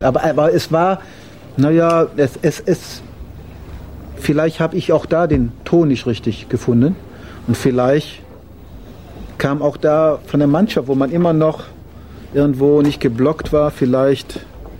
Aber es war, naja, vielleicht habe ich auch da den Ton nicht richtig gefunden. Und vielleicht kam auch da von der Mannschaft, wo man immer noch irgendwo nicht geblockt war, vielleicht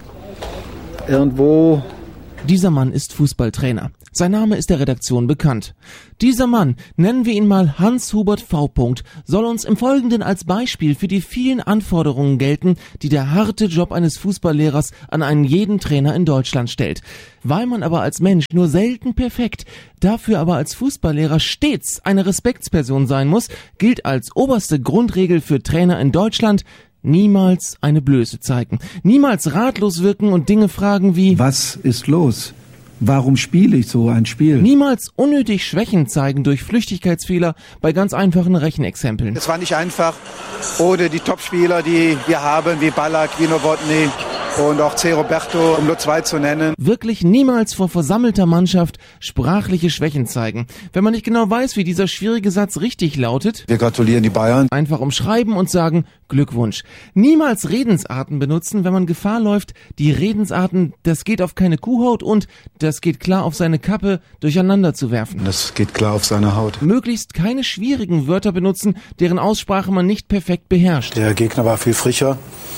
irgendwo. Dieser Mann ist Fußballtrainer. Sein Name ist der Redaktion bekannt. Dieser Mann, nennen wir ihn mal Hans-Hubert V. soll uns im Folgenden als Beispiel für die vielen Anforderungen gelten, die der harte Job eines Fußballlehrers an einen jeden Trainer in Deutschland stellt. Weil man aber als Mensch nur selten perfekt, dafür aber als Fußballlehrer stets eine Respektsperson sein muss, gilt als oberste Grundregel für Trainer in Deutschland: niemals eine Blöße zeigen, niemals ratlos wirken und Dinge fragen wie: Was ist los? Warum spiele ich so ein Spiel? Niemals unnötig Schwächen zeigen durch Flüchtigkeitsfehler bei ganz einfachen Rechenexempeln. Es war nicht einfach, ohne die Topspieler, die wir haben, wie Ballack, wie Novotny und auch C. Roberto, um nur 2 zu nennen. Wirklich niemals vor versammelter Mannschaft sprachliche Schwächen zeigen. Wenn man nicht genau weiß, wie dieser schwierige Satz richtig lautet: Wir gratulieren die Bayern. Einfach umschreiben und sagen: Glückwunsch. Niemals Redensarten benutzen, wenn man Gefahr läuft, die Redensarten "das geht auf keine Kuhhaut" und "das geht klar auf seine Kappe" durcheinander zu werfen. Das geht klar auf seine Haut. Möglichst keine schwierigen Wörter benutzen, deren Aussprache man nicht perfekt beherrscht. Der Gegner war viel frischer.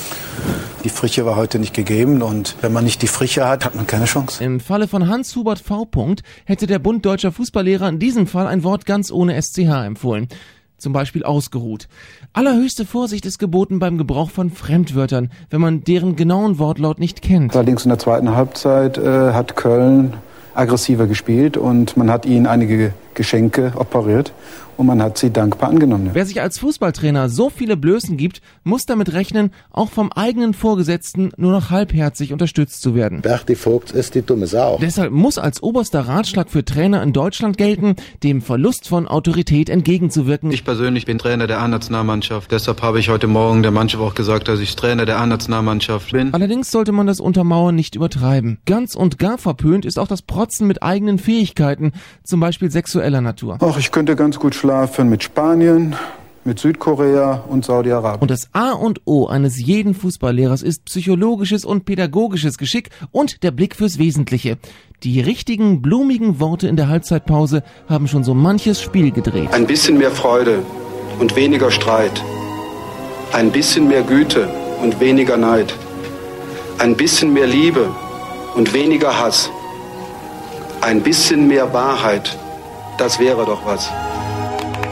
Die Frische war heute nicht gegeben und wenn man nicht die Frische hat, hat man keine Chance. Im Falle von Hans-Hubert V. hätte der Bund Deutscher Fußballlehrer in diesem Fall ein Wort ganz ohne SCH empfohlen. Zum Beispiel ausgeruht. Allerhöchste Vorsicht ist geboten beim Gebrauch von Fremdwörtern, wenn man deren genauen Wortlaut nicht kennt. Allerdings in der zweiten Halbzeit hat Köln aggressiver gespielt und man hat ihnen einige Geschenke operiert und man hat sie dankbar angenommen. Wer sich als Fußballtrainer so viele Blößen gibt, muss damit rechnen, auch vom eigenen Vorgesetzten nur noch halbherzig unterstützt zu werden. Berti Vogts ist die dumme Sau. Deshalb muss als oberster Ratschlag für Trainer in Deutschland gelten, dem Verlust von Autorität entgegenzuwirken. Ich persönlich bin Trainer der A-Nationalmannschaft. Deshalb habe ich heute Morgen der Mannschaft auch gesagt, dass ich Trainer der A-Nationalmannschaft bin. Allerdings sollte man das Untermauern nicht übertreiben. Ganz und gar verpönt ist auch das Protzen mit eigenen Fähigkeiten, zum Beispiel sexueller Natur. Ach, ich könnte ganz gut schlafen mit Spanien, mit Südkorea und Saudi-Arabien. Und das A und O eines jeden Fußballlehrers ist psychologisches und pädagogisches Geschick und der Blick fürs Wesentliche. Die richtigen, blumigen Worte in der Halbzeitpause haben schon so manches Spiel gedreht. Ein bisschen mehr Freude und weniger Streit. Ein bisschen mehr Güte und weniger Neid. Ein bisschen mehr Liebe und weniger Hass. Ein bisschen mehr Wahrheit. Das wäre doch was.